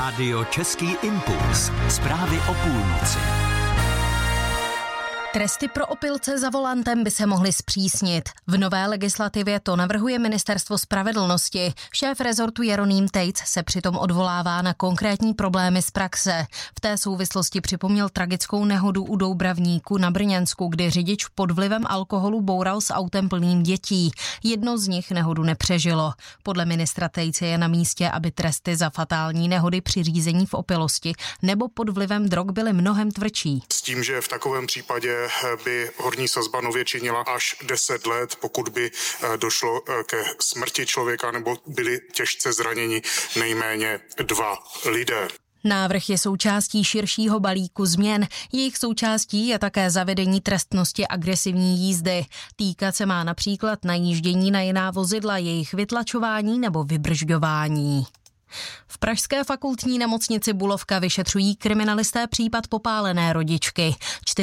Rádio Český impuls. Zprávy o půlnoci. Tresty pro opilce za volantem by se mohly zpřísnit. V nové legislativě to navrhuje Ministerstvo spravedlnosti. Šéf rezortu Jeroným Tejc se přitom odvolává na konkrétní problémy z praxe. V té souvislosti připomněl tragickou nehodu u Doubravníku na Brněnsku, kdy řidič pod vlivem alkoholu boural s autem plným dětí. Jedno z nich nehodu nepřežilo. Podle ministra Tejce je na místě, aby tresty za fatální nehody při řízení v opilosti nebo pod vlivem drog byly mnohem tvrdší. S tím, že v takovém případě by horní sazba nově činila až 10 let, pokud by došlo ke smrti člověka nebo byli těžce zraněni nejméně 2 lidé. Návrh je součástí širšího balíku změn. Jejich součástí je také zavedení trestnosti agresivní jízdy. Týkat se má například najíždění na jiná vozidla, jejich vytlačování nebo vybržďování. V pražské fakultní nemocnici Bulovka vyšetřují kriminalisté případ popálené rodičky.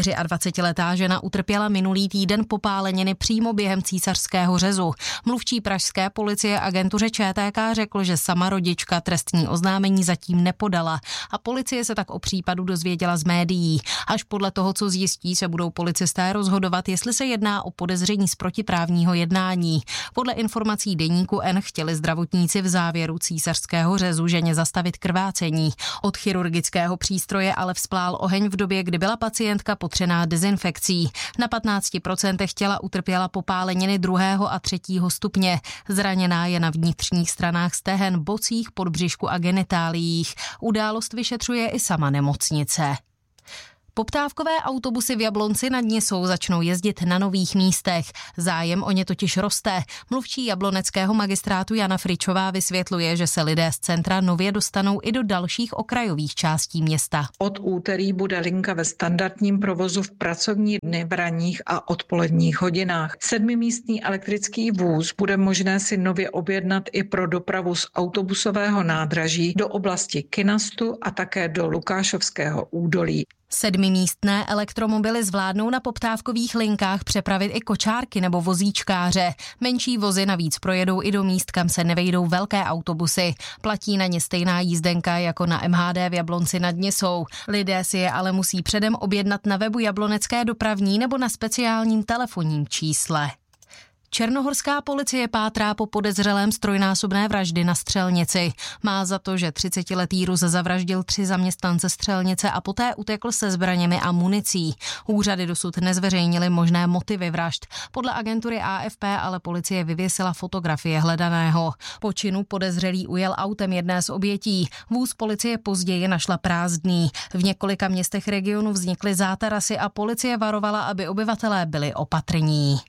24letá žena utrpěla minulý týden popáleniny přímo během císařského řezu. Mluvčí pražské policie agentuře ČTK řekl, že sama rodička trestní oznámení zatím nepodala a policie se tak o případu dozvěděla z médií. Až podle toho, co zjistí, se budou policisté rozhodovat, jestli se jedná o podezření z protiprávního jednání. Podle informací deníku N chtěli zdravotníci v závěru císařského řezu ženě zastavit krvácení. Od chirurgického přístroje ale vzplál oheň v době, kdy byla pacientka potřená dezinfekcí. Na 15% těla utrpěla popáleniny 2. a 3. stupně. Zraněná je na vnitřních stranách stehen, bocích, podbřišku a genitáliích. Událost vyšetřuje i sama nemocnice. Poptávkové autobusy v Jablonci nad Nisou začnou jezdit na nových místech. Zájem o ně totiž roste. Mluvčí jabloneckého magistrátu Jana Fričová vysvětluje, že se lidé z centra nově dostanou i do dalších okrajových částí města. Od úterý bude linka ve standardním provozu v pracovní dny v ranních a odpoledních hodinách. 7místný elektrický vůz bude možné si nově objednat i pro dopravu z autobusového nádraží do oblasti Kynastu a také do Lukášovského údolí. 7místné elektromobily zvládnou na poptávkových linkách přepravit i kočárky nebo vozíčkáře. Menší vozy navíc projedou i do míst, kam se nevejdou velké autobusy. Platí na ně stejná jízdenka jako na MHD v Jablonci nad Nisou. Lidé si je ale musí předem objednat na webu Jablonecké dopravní nebo na speciálním telefonním čísle. Černohorská policie pátrá po podezřelém z trojnásobné vraždy na střelnici. Má za to, že 30letý Rus zavraždil 3 zaměstnance střelnice a poté utekl se zbraněmi a municí. Úřady dosud nezveřejnily možné motivy vražd. Podle agentury AFP ale policie vyvěsila fotografie hledaného. Po činu podezřelý ujel autem jedné z obětí. Vůz policie později našla prázdný. V několika městech regionu vznikly zátarasy a policie varovala, aby obyvatelé byli opatrní.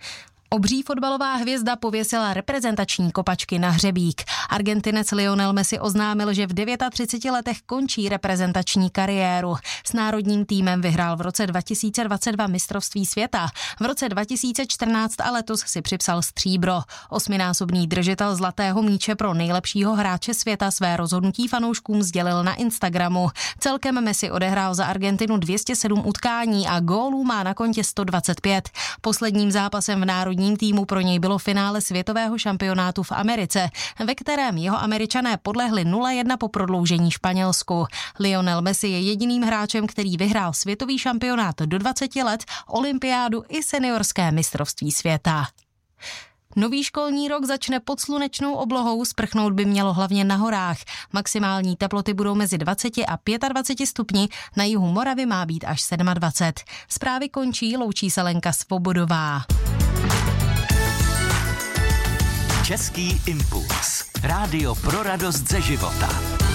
Obří fotbalová hvězda pověsila reprezentační kopačky na hřebík. Argentinec Lionel Messi oznámil, že v 39 letech končí reprezentační kariéru. S národním týmem vyhrál v roce 2022 mistrovství světa. V roce 2014 a letos si připsal stříbro. 8násobný držitel zlatého míče pro nejlepšího hráče světa své rozhodnutí fanouškům sdělil na Instagramu. Celkem Messi odehrál za Argentinu 207 utkání a gólů má na kontě 125. Posledním zápasem v národním týmu pro něj bylo finále světového šampionátu v Americe, ve kterém jeho Američané podlehli 0-1 po prodloužení Španělsku. Lionel Messi je jediným hráčem, který vyhrál světový šampionát do 20 let, olympiádu i seniorské mistrovství světa. Nový školní rok začne pod slunečnou oblohou, sprchnout by mělo hlavně na horách. Maximální teploty budou mezi 20 a 25 stupni, na jihu Moravy má být až 27. Zprávy končí, loučí se Lenka Svobodová. Český impuls. Rádio pro radost ze života.